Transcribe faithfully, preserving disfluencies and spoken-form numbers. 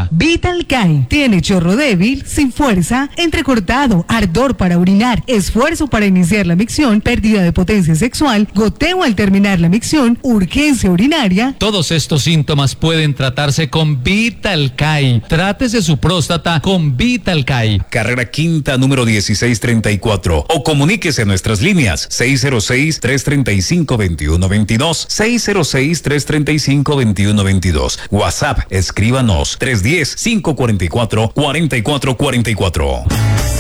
Colombia. Vitalcay tiene chorro débil, sin fuerza, entrecortado, ardor para orinar, esfuerzo para iniciar la micción, pérdida de potencia sexual, goteo al terminar la micción, urgencia urinaria. Todos estos síntomas pueden tratarse con Vitalcay. Trátese su próstata con Vitalcay. Carrera Quinta, número dieciséis treinta y cuatro. O comuníquese en nuestras líneas seis cero seis, tres tres cinco, dos uno dos dos, seis cero seis, tres tres cinco, dos uno dos dos. WhatsApp, escríbanos tres uno cero, cinco cuatro cuatro, cuatro cuatro cuatro cuatro.